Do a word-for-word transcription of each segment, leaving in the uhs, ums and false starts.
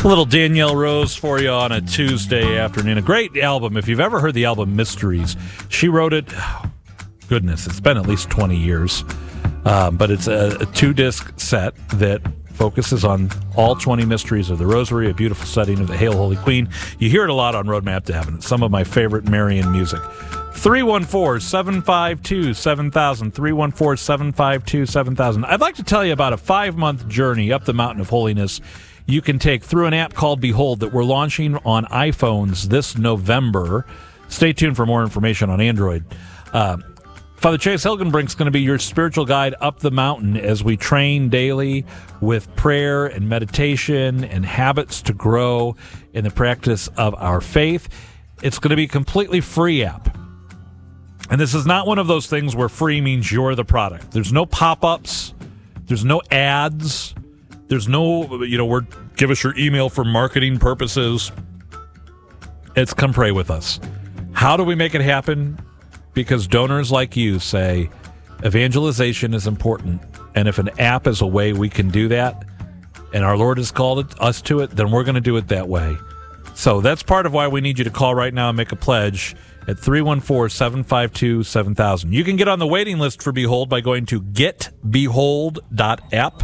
A little Danielle Rose for you on a Tuesday afternoon. A great album. If you've ever heard the album Mysteries, she wrote it, oh, goodness, it's been at least twenty years. Um, but it's a, a two-disc set that focuses on all twenty mysteries of the Rosary, a beautiful setting of the Hail Holy Queen. You hear it a lot on Roadmap to Heaven. It's some of my favorite Marian music. three one four, seven five two, seven thousand, three one four, seven five two, seven thousand. I'd like to tell you about a five-month journey up the mountain of holiness you can take through an app called Behold that we're launching on iPhones this November. Stay tuned for more information on Android. Uh, Father Chase Hilgenbrink's going to be your spiritual guide up the mountain as we train daily with prayer and meditation and habits to grow in the practice of our faith. It's going to be a completely free app. And this is not one of those things where free means you're the product. There's no pop-ups. There's no ads. There's no, you know, we're give us your email for marketing purposes. It's come pray with us. How do we make it happen? Because donors like you say evangelization is important. And if an app is a way we can do that, and our Lord has called it, us to it, then we're going to do it that way. So that's part of why we need you to call right now and make a pledge at three one four, seven five two, seven thousand. You can get on the waiting list for Behold by going to get behold dot app.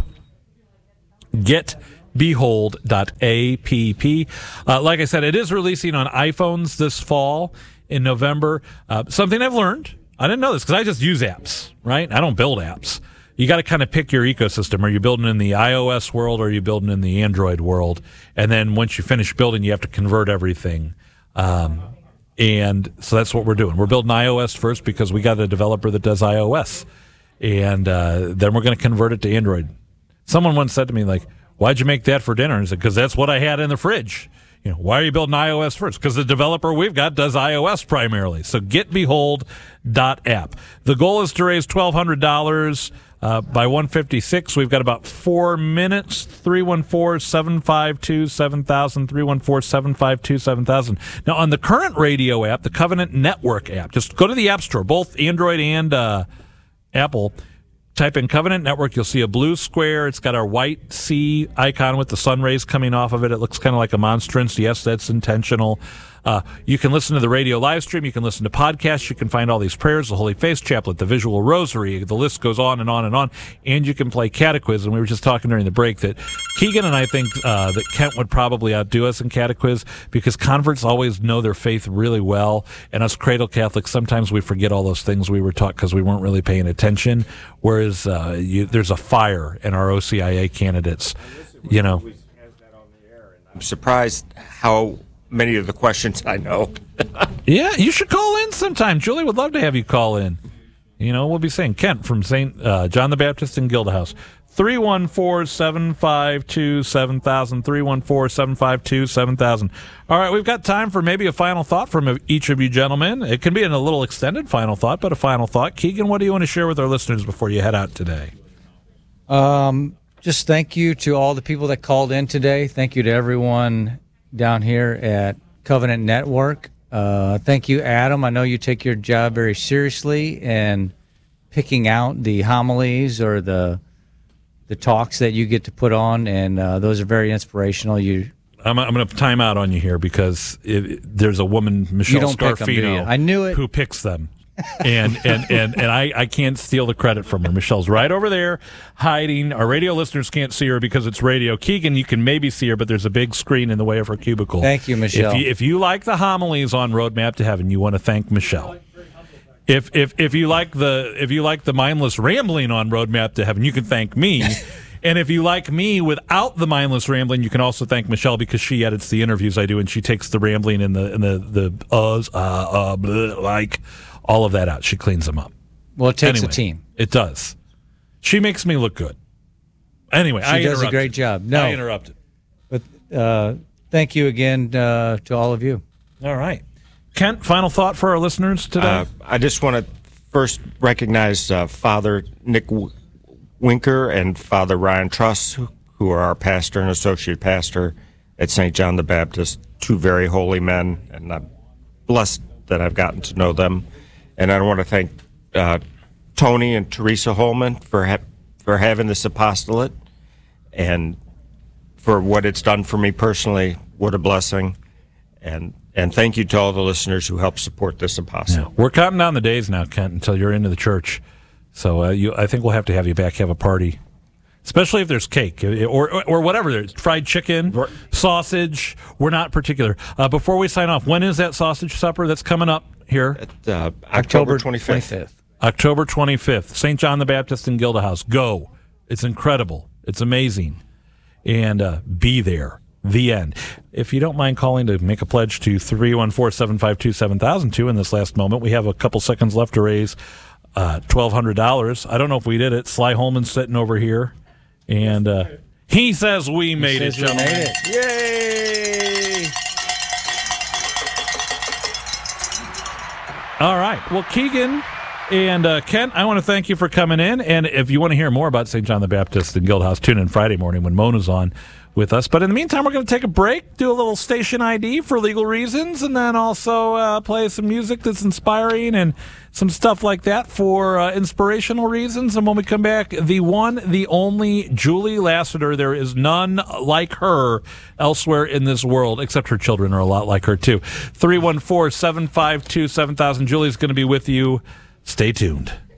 get behold dot app. Uh, like I said, it is releasing on iPhones this fall in November. Uh, something I've learned, I didn't know this because I just use apps, right? I don't build apps. You got to kind of pick your ecosystem. Are you building in the iOS world or are you building in the Android world? And then once you finish building, you have to convert everything. Um, and so that's what we're doing. We're building iOS first because we got a developer that does iOS. And uh, then we're going to convert it to Android. Someone once said to me, like, why'd you make that for dinner? And I said, because that's what I had in the fridge. You know, why are you building iOS first? Because the developer we've got does iOS primarily. So get behold dot app. The goal is to raise twelve hundred dollars uh, by one fifty-six. We've got about four minutes. three one four, seven five two, seven thousand. three one four, seven five two, seven thousand. Now, on the current radio app, the Covenant Network app, just go to the App Store, both Android and uh, Apple. Type in Covenant Network. You'll see a blue square. It's got our white C icon with the sun rays coming off of it. It looks kind of like a monstrance. Yes, that's intentional. Uh, you can listen to the radio live stream. You can listen to podcasts. You can find all these prayers, the Holy Face Chaplet, the Visual Rosary. The list goes on and on and on. And you can play Catequiz. And we were just talking during the break that Keegan and I think uh, that Kent would probably outdo us in Catequiz because converts always know their faith really well. And us cradle Catholics, sometimes we forget all those things we were taught because we weren't really paying attention. Whereas uh, you, there's a fire in our O C I A candidates, you know. I'm surprised how many of the questions I know. Yeah, you should call in sometime. Julie would love to have you call in. You know, we'll be saying Kent from Saint Uh, John the Baptist in Gildahouse. three one four, seven five two, seven thousand. three one four, seven five two, seven thousand. All right, we've got time for maybe a final thought from each of you gentlemen. It can be in a little extended final thought, but a final thought. Keegan, what do you want to share with our listeners before you head out today? Um, just thank you to all the people that called in today. Thank you to everyone down here at Covenant Network. Uh, thank you, Adam. I know you take your job very seriously and picking out the homilies or the the talks that you get to put on, and uh, those are very inspirational. You, I'm, I'm going to time out on you here because it, there's a woman, Michelle Scarfino, I knew it. who picks them. and and, and, and I, I can't steal the credit from her. Michelle's right over there hiding. Our radio listeners can't see her because it's radio. Keegan, you can maybe see her, but there's a big screen in the way of her cubicle. Thank you, Michelle. If you, if you like the homilies on Roadmap to Heaven, you want to thank Michelle. If if if you like the if you like the mindless rambling on Roadmap to Heaven, you can thank me. And if you like me without the mindless rambling, you can also thank Michelle because she edits the interviews I do, and she takes the rambling and the and the the uhs, uh, uh, blah, like all of that out. She cleans them up. Well, it takes anyway, a team. It does. She makes me look good. Anyway, she I does a great job. No, I interrupted. But uh, thank you again uh, to all of you. All right, Kent. Final thought for our listeners today. Uh, I just want to first recognize uh, Father Nick W- Winker and Father Ryan Truss, who are our pastor and associate pastor at Saint John the Baptist. Two very holy men, and I'm blessed that I've gotten to know them. And I want to thank uh, Tony and Teresa Holman for ha- for having this apostolate, and for what it's done for me personally. What a blessing. And and thank you to all the listeners who help support this apostle. Yeah. We're counting down the days now, Kent, until you're into the church. So uh, you, I think we'll have to have you back, have a party. Especially if there's cake or or, or whatever. There's fried chicken, sausage. We're not particular. Uh, before we sign off, when is that sausage supper that's coming up here? At, uh, October twenty-fifth. October twenty-fifth. Saint John the Baptist in Gilda House. Go. It's incredible. It's amazing. And uh, be there. The end. If you don't mind calling to make a pledge to three one four, seven five two, seven thousand two in this last moment, we have a couple seconds left to raise uh, twelve hundred dollars. I don't know if we did it. Sly Holman's sitting over here. And uh, he says we made it, gentlemen. We made it. Yay! All right. Well, Keegan and uh, Kent, I want to thank you for coming in. And if you want to hear more about Saint John the Baptist in Guild House, tune in Friday morning when Mona's on with us. But in the meantime, we're going to take a break, do a little station I D for legal reasons, and then also uh, play some music that's inspiring and some stuff like that for uh, inspirational reasons. And when we come back, the one, the only Julie Lassiter. There is none like her elsewhere in this world, except her children are a lot like her, too. three one four, seven five two, seven thousand. Julie's going to be with you. Stay tuned.